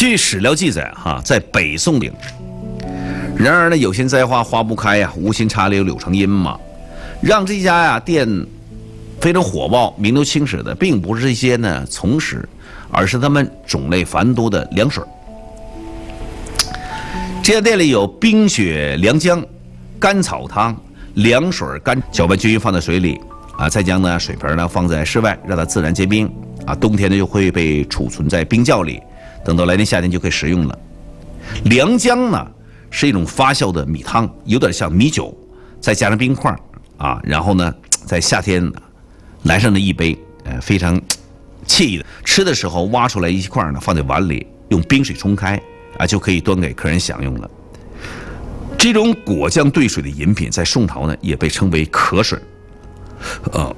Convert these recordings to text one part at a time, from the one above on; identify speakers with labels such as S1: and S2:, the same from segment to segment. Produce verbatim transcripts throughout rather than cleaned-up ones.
S1: 据史料记载，哈，在北宋里，然而呢，有心栽花花不开呀，无心插柳柳成荫嘛。让这家呀店非常火爆、名留青史的，并不是这些呢从史，而是他们种类繁多的凉水。这家店里有冰雪凉姜、甘草汤、凉水干，搅拌均匀放在水里啊，再将呢水盆呢放在室外，让它自然结冰啊。冬天呢就会被储存在冰窖里。等到来年夏天就可以食用了。凉姜呢是一种发酵的米汤，有点像米酒，再加上冰块啊，然后呢在夏天来上的一杯，呃，非常惬意的。吃的时候挖出来一块呢，放在碗里，用冰水冲开啊，就可以端给客人享用了。这种果酱兑水的饮品，在宋朝呢也被称为渴水，呃，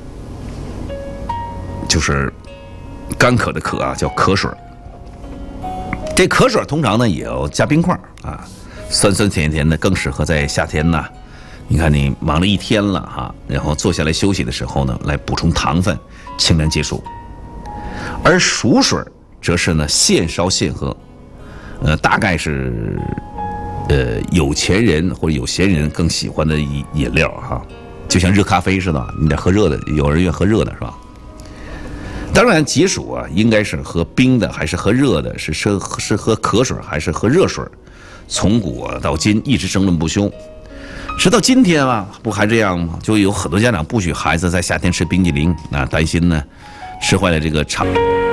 S1: 就是干渴的渴啊，叫渴水。这渴水通常呢也要加冰块啊，酸酸甜甜的，更适合在夏天呢。你看你忙了一天了哈，然后坐下来休息的时候呢，来补充糖分，清凉解暑。而熟水则是呢现烧现喝，呃，大概是呃有钱人或者有闲人更喜欢的饮饮料哈，就像热咖啡似的，你得喝热的，有人愿喝热的是吧？当然，解暑啊，应该是喝冰的还是喝热的？是是是喝渴水还是喝热水？从古到今一直争论不休。直到今天啊，不还这样吗？就有很多家长不许孩子在夏天吃冰激凌啊，担心呢吃坏了这个肠。